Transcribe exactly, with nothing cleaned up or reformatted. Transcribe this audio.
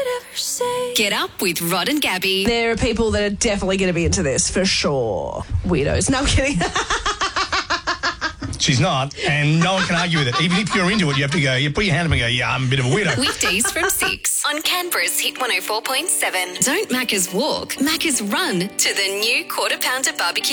Get up with Rod and Gabby. There are people that are definitely going to be into this, for sure. Weirdos. No, I'm kidding. She's not, and no one can argue with it. Even if you're into it, you have to go, you put your hand up and go, yeah, I'm a bit of a weirdo. Weekdays from six on Canberra's Hit one oh four point seven. Don't Macca's walk, Macca's run to the new Quarter Pounder Barbecue